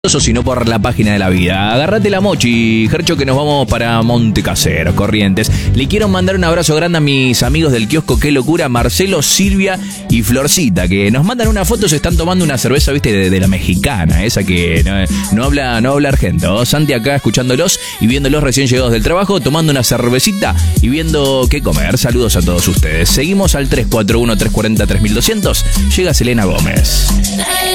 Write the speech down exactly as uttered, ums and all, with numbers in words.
sino por la página de la vida. Agárrate la mochi, Gercho, que nos vamos para Montecaseros, Corrientes. Le quiero mandar un abrazo grande a mis amigos del kiosco Qué Locura, Marcelo, Silvia y Florcita, que nos mandan una foto, se están tomando una cerveza, viste, de, de la mexicana, esa que no, no habla no habla argento. Santi acá escuchándolos y viéndolos recién llegados del trabajo, tomando una cervecita y viendo qué comer. Saludos a todos ustedes. Seguimos al tres cuatro uno, tres cuatro cero, tres mil doscientos. Llega Selena Gómez.